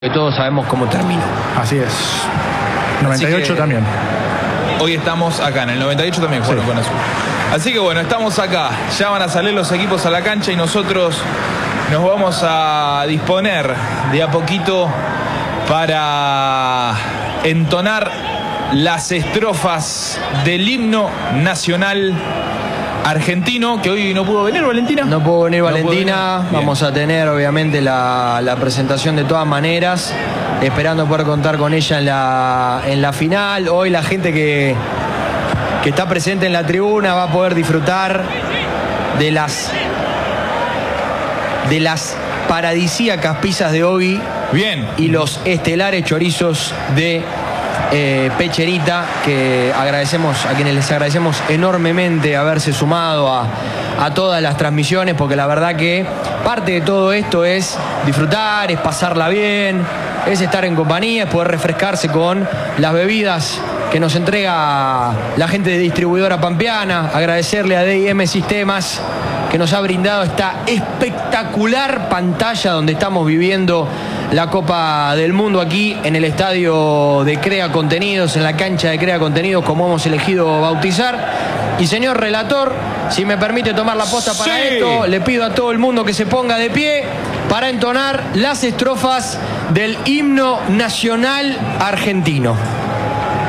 que todos sabemos cómo terminó. Así es. 98 también. Hoy estamos acá, en el 98 también fueron con Azul. Así que bueno, estamos acá. Ya van a salir los equipos a la cancha y nosotros nos vamos a disponer de a poquito para entonar las estrofas del himno nacional argentino, que hoy no pudo venir Valentina. No pudo venir Valentina. Vamos a tener obviamente la presentación de todas maneras, esperando poder contar con ella en la final. Hoy la gente que está presente en la tribuna va a poder disfrutar de las paradisíacas pizzas de Ogi. Bien. Y los estelares chorizos de Pecherita, que agradecemos, a quienes les agradecemos enormemente haberse sumado a todas las transmisiones, porque la verdad que parte de todo esto es disfrutar, es pasarla bien, es estar en compañía, es poder refrescarse con las bebidas que nos entrega la gente de Distribuidora Pampeana. Agradecerle a D&M Sistemas, que nos ha brindado esta espectacular pantalla donde estamos viviendo la Copa del Mundo aquí en el estadio de Crea Contenidos, en la cancha de Crea Contenidos, como hemos elegido bautizar. Y señor relator, si me permite tomar la posta para esto, le pido a todo el mundo que se ponga de pie para entonar las estrofas del himno nacional argentino.